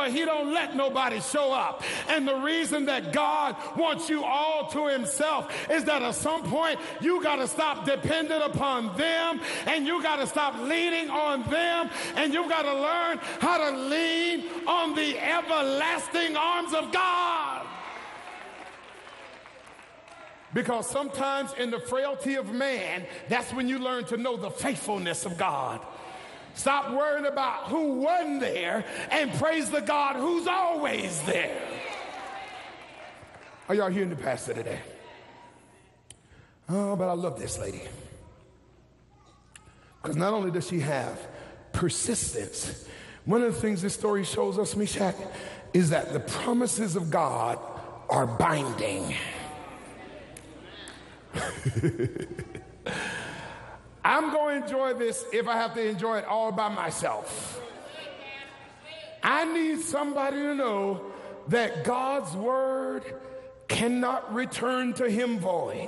where he don't let nobody show up. And the reason that God wants you all to himself is that at some point you got to stop dependent upon them, and you got to stop leaning on them, and you got to learn how to lean on the everlasting arms of God. Because sometimes in the frailty of man, that's when you learn to know the faithfulness of God. Stop worrying about who wasn't there and praise the God who's always there. Are y'all hearing the pastor today? Oh, but I love this lady. Because not only does she have persistence, one of the things this story shows us, Meshach, is that the promises of God are binding. I'm going to enjoy this if I have to enjoy it all by myself. I need somebody to know that God's word cannot return to him void,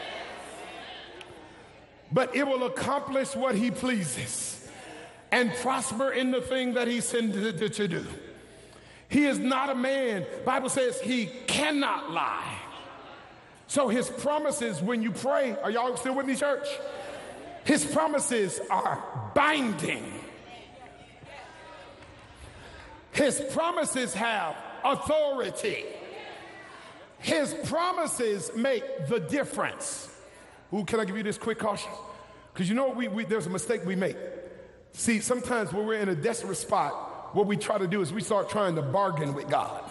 but it will accomplish what he pleases and prosper in the thing that he sent it to do. He is not a man. The Bible says he cannot lie. So his promises, when you pray, are y'all still with me, church? His promises are binding. His promises have authority. His promises make the difference. Ooh, can I give you this quick caution? Because you know there's a mistake we make. See, sometimes when we're in a desperate spot, what we try to do is we start trying to bargain with God.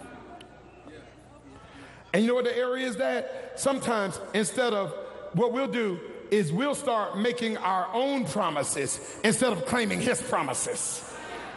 And you know what the area is that? Sometimes instead of what we'll do is we'll start making our own promises instead of claiming his promises.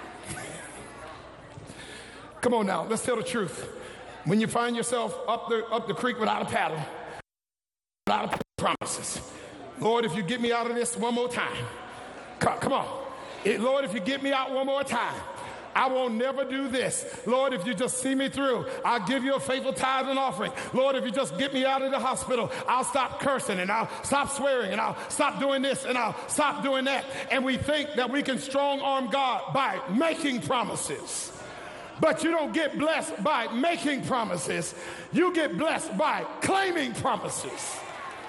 Come on now, let's tell the truth. When you find yourself up the creek without a paddle, without a promises. Lord, if you get me out of this one more time. Come on. Lord, if you get me out one more time, I won't never do this. Lord, if you just see me through, I'll give you a faithful tithe and offering. Lord, if you just get me out of the hospital, I'll stop cursing and I'll stop swearing and I'll stop doing this and I'll stop doing that. And we think that we can strong arm God by making promises. But you don't get blessed by making promises. You get blessed by claiming promises.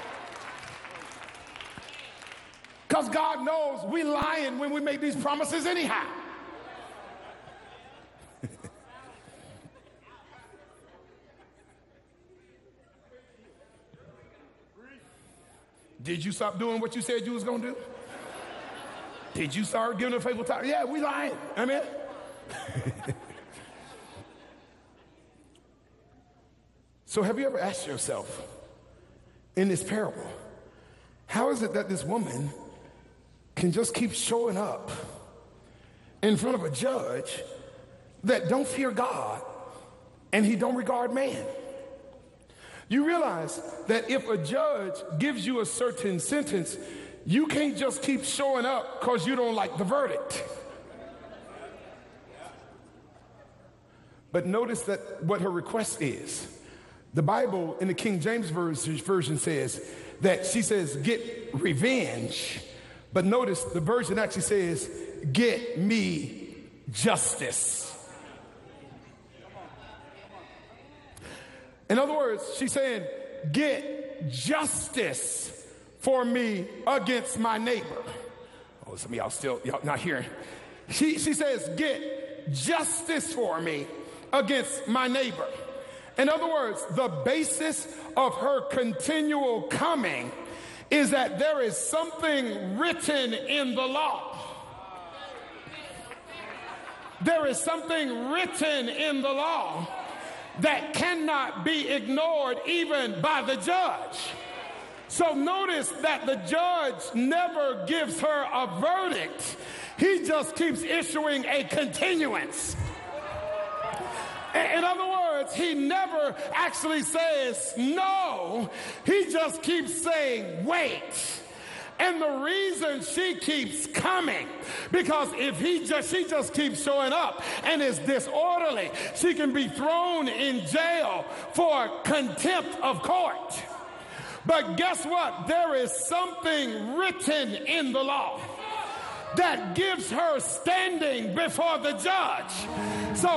Because God knows we lying when we make these promises anyhow. Did you stop doing what you said you was going to do? Did you start giving a faithful time? Yeah, we lying. Amen. So have you ever asked yourself in this parable, how is it that this woman can just keep showing up in front of a judge that don't fear God and he don't regard man? You realize that if a judge gives you a certain sentence, you can't just keep showing up because you don't like the verdict. But notice that what her request is. The Bible in the King James Version says that she says, get revenge. But notice the version actually says, get me justice. In other words, she's saying, get justice for me against my neighbor. Oh, some of y'all not hearing. She says, get justice for me against my neighbor. In other words, the basis of her continual coming is that there is something written in the law. There is something written in the law that cannot be ignored even by the judge. So notice that the judge never gives her a verdict. He just keeps issuing a continuance. In other words, he never actually says no. He just keeps saying wait. And the reason she keeps coming, because if she just keeps showing up and is disorderly, she can be thrown in jail for contempt of court. But guess what? There is something written in the law that gives her standing before the judge. So